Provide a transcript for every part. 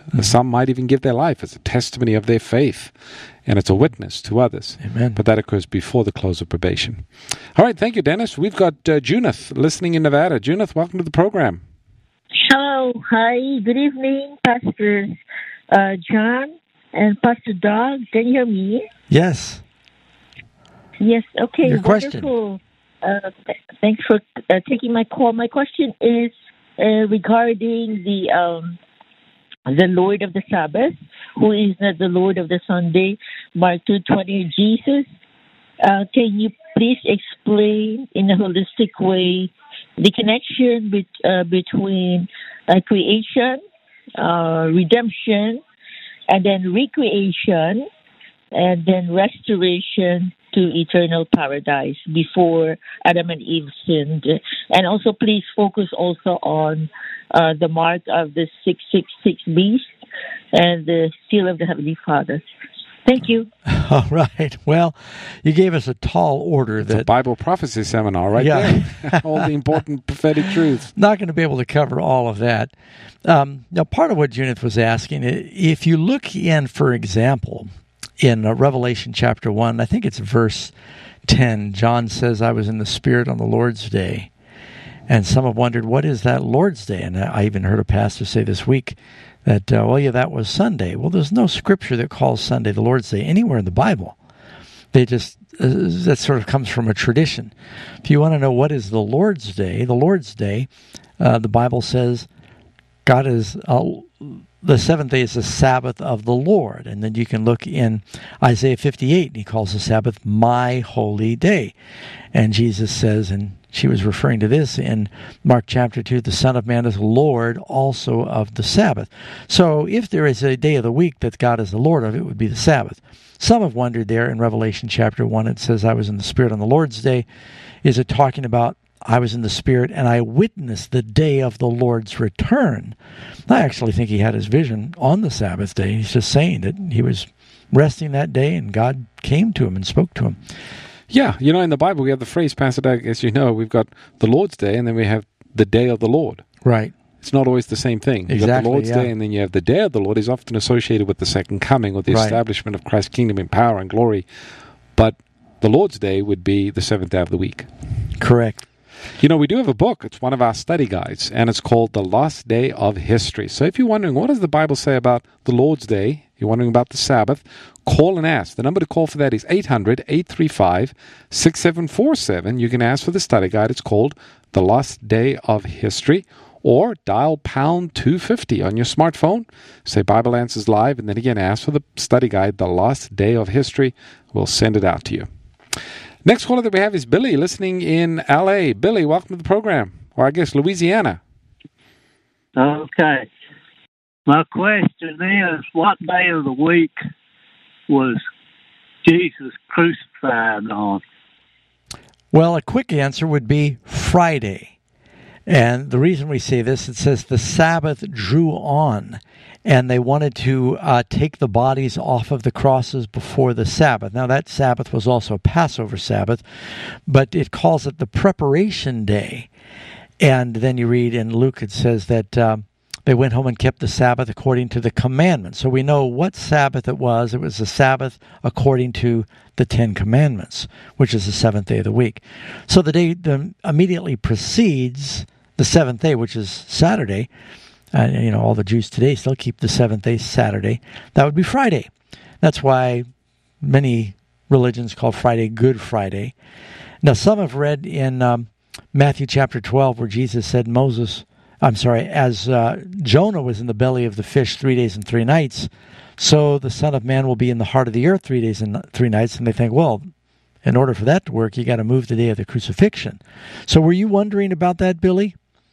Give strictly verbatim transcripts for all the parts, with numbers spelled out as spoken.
Mm-hmm. Some might even give their life as a testimony of their faith, and it's a witness to others. Amen. But that occurs before the close of probation. All right, thank you, Dennis. We've got uh, Junith listening in Nevada. Junith, welcome to the program. Hello, hi, good evening, Pastor uh, John and Pastor Doug. Can you hear me? Yes. Yes, okay, Your question. wonderful. Uh, th- thanks for uh, taking my call. My question is uh, regarding the um, the Lord of the Sabbath, who is not the Lord of the Sunday, Mark two twenty, Jesus. Uh, can you please explain in a holistic way the connection bet, uh, between uh, creation, uh, redemption, and then recreation, and then restoration to eternal paradise before Adam and Eve sinned? And also, please focus also on uh, the mark of the six six six beast and the seal of the Heavenly Father. Thank you. All right. Well, you gave us a tall order. It's that a Bible prophecy seminar right yeah. there. All the important prophetic truths. Not going to be able to cover all of that. Um, now, part of what Junith was asking, if you look in, for example, in uh, Revelation chapter one, I think it's verse ten, John says, I was in the Spirit on the Lord's day. And some have wondered, what is that Lord's day? And I even heard a pastor say this week that, uh, well, yeah, that was Sunday. Well, there's no scripture that calls Sunday the Lord's Day anywhere in the Bible. They just, uh, that sort of comes from a tradition. If you want to know what is the Lord's Day, the Lord's Day, uh, the Bible says God is, uh, the seventh day is the Sabbath of the Lord. And then you can look in Isaiah fifty-eight, and he calls the Sabbath my holy day. And Jesus says, and she was referring to this in Mark chapter two, the Son of Man is Lord also of the Sabbath. So if there is a day of the week that God is the Lord of, it would be the Sabbath. Some have wondered there in Revelation chapter one, it says, I was in the Spirit on the Lord's day. Is it talking about I was in the Spirit and I witnessed the day of the Lord's return? I actually think he had his vision on the Sabbath day. He's just saying that he was resting that day and God came to him and spoke to him. Yeah, you know, in the Bible we have the phrase, Pastor Doug, as you know, we've got the Lord's Day and then we have the day of the Lord. Right. It's not always the same thing. You've Exactly, got the Lord's yeah. Day and then you have the day of the Lord is often associated with the second coming or the Right. establishment of Christ's kingdom in power and glory. But the Lord's Day would be the seventh day of the week. Correct. You know, we do have a book. It's one of our study guides, and it's called The Last Day of History. So if you're wondering, what does the Bible say about the Lord's Day? You're wondering about the Sabbath? Call and ask. The number to call for that is eight hundred, eight three five, six seven four seven. You can ask for the study guide. It's called The Last Day of History. Or dial pound two fifty on your smartphone. Say Bible Answers Live, and then again ask for the study guide, The Last Day of History. We'll send it out to you. Next caller that we have is Billy, listening in L A. Billy, welcome to the program. Or I guess Louisiana. Okay. My question is, what day of the week was Jesus crucified on? Well, a quick answer would be Friday. And the reason we say this, it says the Sabbath drew on, and they wanted to uh, take the bodies off of the crosses before the Sabbath. Now, that Sabbath was also a Passover Sabbath, but it calls it the preparation day. And then you read in Luke, it says that um, they went home and kept the Sabbath according to the commandments. So we know what Sabbath it was. It was the Sabbath according to the Ten Commandments, which is the seventh day of the week. So the day that immediately precedes the seventh day, which is Saturday, and uh, you know, all the Jews today still keep the seventh day Saturday, that would be Friday. That's why many religions call Friday Good Friday. Now, some have read in um, Matthew chapter twelve where Jesus said Moses, I'm sorry, as uh, Jonah was in the belly of the fish three days and three nights, so the Son of Man will be in the heart of the earth three days and three nights. And they think, well, in order for that to work, you got to move the day of the crucifixion. So were you wondering about that, Billy?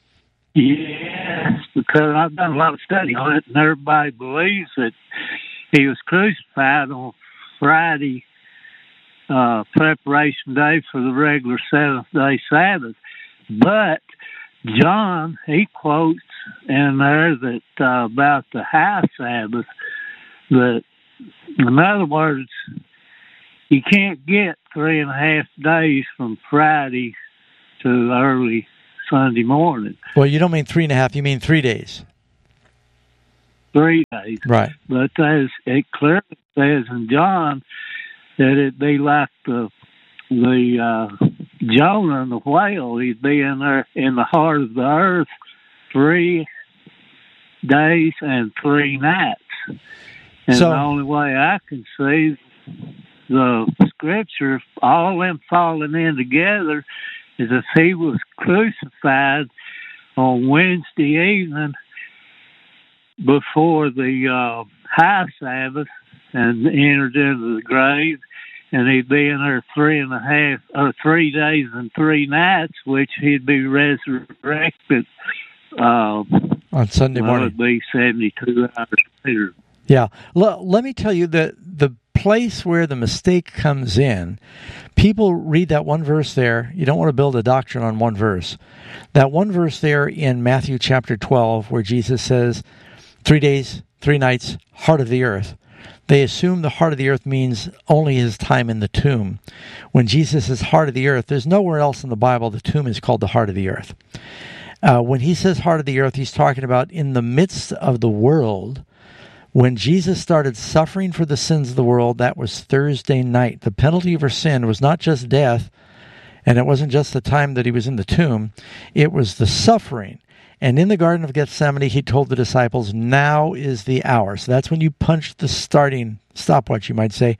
Yes, because I've done a lot of study on it, and everybody believes that he was crucified on Friday, uh, preparation day for the regular seventh-day Sabbath. But John, he quotes in there that uh, about the high Sabbath, that, in other words, you can't get three and a half days from Friday to early Sunday morning. Well, you don't mean three and a half, you mean three days. Three days. days. Right. But as it clearly says in John that it be like the the uh, Jonah and the whale. He'd be in there in the heart of the earth three days and three nights. And So- the only way I can see the scripture, all them falling in together, is if he was crucified on Wednesday evening before the uh, high Sabbath and entered into the grave, and he'd be in there three and a half, or three days and three nights, which he'd be resurrected. Uh, On Sunday well, morning. it'd be seventy-two hours later. Yeah. L- let me tell you that the place where the mistake comes in, people read that one verse there. You don't want to build a doctrine on one verse. That one verse there in Matthew chapter twelve, where Jesus says, three days, three nights, heart of the earth. They assume the heart of the earth means only his time in the tomb. When Jesus is heart of the earth, there's nowhere else in the Bible the tomb is called the heart of the earth. Uh, when he says heart of the earth, he's talking about in the midst of the world. When Jesus started suffering for the sins of the world, that was Thursday night. The penalty for sin was not just death, and it wasn't just the time that he was in the tomb. It was the suffering. And in the Garden of Gethsemane, he told the disciples, now is the hour. So that's when you punch the starting stopwatch, you might say.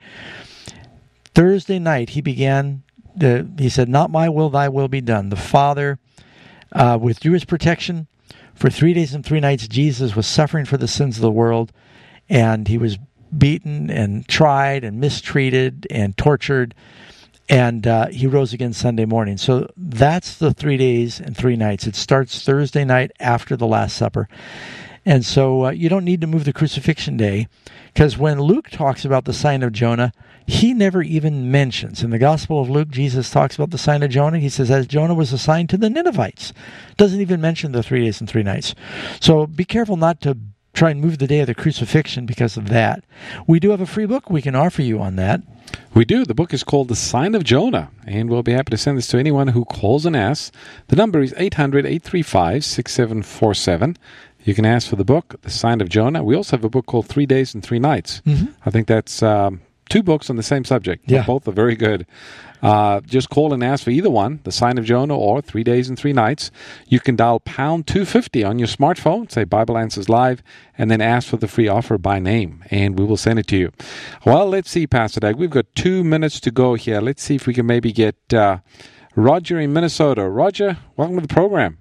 Thursday night, he began, the, he said, not my will, thy will be done. The Father uh, withdrew his protection. For three days and three nights, Jesus was suffering for the sins of the world, and he was beaten and tried and mistreated and tortured. And uh, he rose again Sunday morning. So that's the three days and three nights. It starts Thursday night after the Last Supper. And so uh, you don't need to move the crucifixion day, because when Luke talks about the sign of Jonah, he never even mentions. In the Gospel of Luke, Jesus talks about the sign of Jonah. He says, as Jonah was assigned to the Ninevites. Doesn't even mention the three days and three nights. So be careful not to try and move the day of the crucifixion because of that. We do have a free book we can offer you on that. We do. The book is called The Sign of Jonah, and we'll be happy to send this to anyone who calls and asks. The number is eight hundred, eight three five, six seven four seven. You can ask for the book, The Sign of Jonah. We also have a book called Three Days and Three Nights. Mm-hmm. I think that's um, two books on the same subject. Yeah. Both are very good. Uh, just call and ask for either one, The Sign of Jonah or Three Days and Three Nights. You can dial pound two fifty on your smartphone, say Bible Answers Live, and then ask for the free offer by name, and we will send it to you. Well, let's see, Pastor Doug. We've got two minutes to go here. Let's see if we can maybe get uh, Roger in Minnesota. Roger, welcome to the program.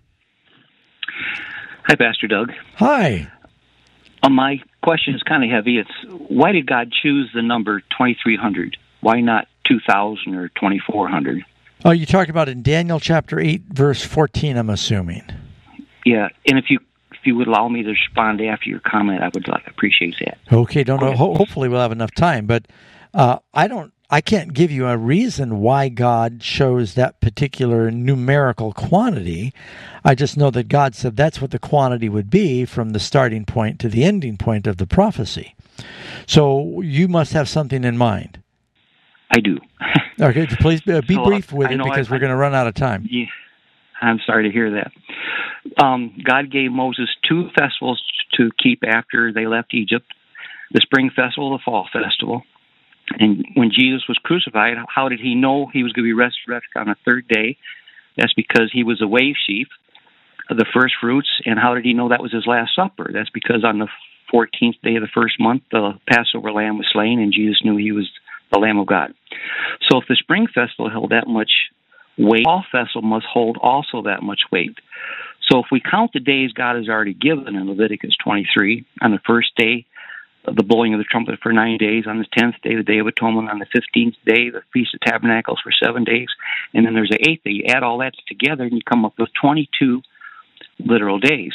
Hi, Pastor Doug. Hi. Uh, my question is kind of heavy. It's why did God choose the number twenty-three hundred? Why not two thousand or twenty-four hundred? Oh, you talked about in Daniel chapter eight, verse fourteen, I'm assuming. Yeah, and if you if you would allow me to respond after your comment, I would like appreciate that. Okay, don't know. Ho- hopefully we'll have enough time, but uh, I don't. I can't give you a reason why God chose that particular numerical quantity. I just know that God said that's what the quantity would be from the starting point to the ending point of the prophecy. So you must have something in mind. I do. Okay, please be, be So, brief with I it know because I- we're going to run out of time. Yeah, I'm sorry to hear that. Um, God gave Moses two festivals to keep after they left Egypt, the spring festival, the fall festival. And when Jesus was crucified, how did he know he was going to be resurrected on the third day? That's because he was a wave sheaf, the first fruits. And how did he know that was his last supper? That's because on the fourteenth day of the first month, the Passover lamb was slain, and Jesus knew he was the Lamb of God. So if the spring festival held that much weight, all festival must hold also that much weight. So if we count the days God has already given in Leviticus twenty-three, on the first day, the blowing of the trumpet for nine days, on the tenth day, the Day of Atonement, on the fifteenth day, the Feast of Tabernacles for seven days, and then there's the eighth day. You add all that together, and you come up with twenty-two literal days.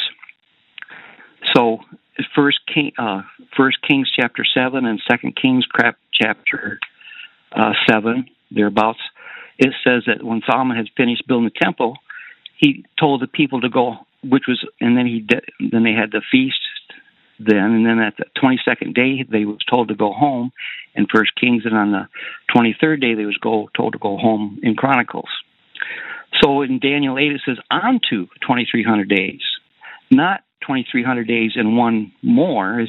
So First King, uh, First Kings chapter seven and Second Kings chapter uh, seven, thereabouts, it says that when Solomon had finished building the temple, he told the people to go, which was, and then he did, then they had the feast. Then and then at the twenty-second day they was told to go home in First Kings, and on the twenty-third day they was go told to go home in Chronicles. So in Daniel eight it says on to twenty-three hundred days, not twenty-three hundred days and one more, as